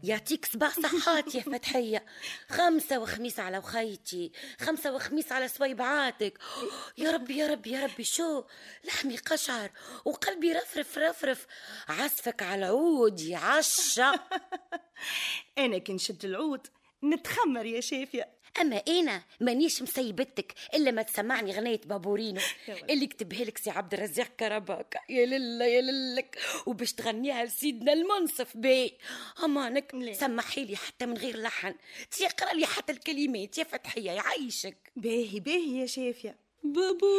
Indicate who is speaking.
Speaker 1: يعطيك 7 صحات يا فتحية. 5 وخميس على وخيتي، 5 وخميس على صويبعاتك. يا ربي يا ربي يا ربي، شو لحمي قشعر وقلبي رفرف رفرف. عزفك على العود يعشق.
Speaker 2: أنا كنشد العود نتخمر يا شافية.
Speaker 1: أما أنا مانيش مسيبتك إلا ما تسمعني غنية بابورينو اللي كتبها لك سي عبد الرزاق كرباكا. يا لله يا للك، وباش تغنيها لسيدنا المنصف بي. أمانك سمحي لي حتى من غير لحن، تيقرأ لي حتى الكلمات يا فتحية يعيشك.
Speaker 2: باهي باهي يا شافية.
Speaker 1: بابو